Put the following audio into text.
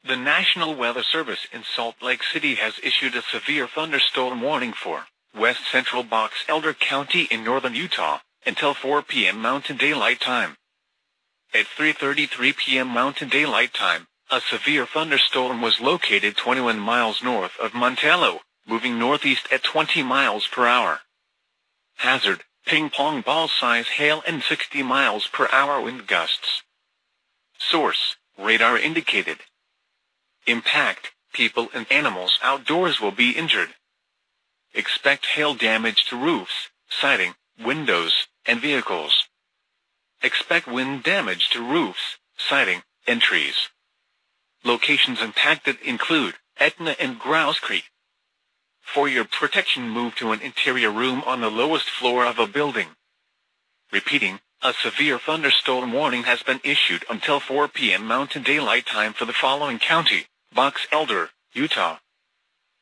The National Weather Service in Salt Lake City has issued a severe thunderstorm warning for west central Box Elder County in northern Utah until 4 p.m. Mountain Daylight Time. At 3:33 p.m. Mountain Daylight Time, a severe thunderstorm was located 21 miles north of Montello, moving northeast at 20 miles per hour. Hazard, ping pong ball size hail and 60 miles per hour wind gusts. Source, radar indicated. Impact, people and animals outdoors will be injured. Expect hail damage to roofs, siding, windows, and vehicles. Expect wind damage to roofs, siding, and trees. Locations impacted include Etna and Grouse Creek. For your protection, move to an interior room on the lowest floor of a building. Repeating, a severe thunderstorm warning has been issued until 4 p.m. Mountain Daylight Time for the following county: Box Elder, Utah.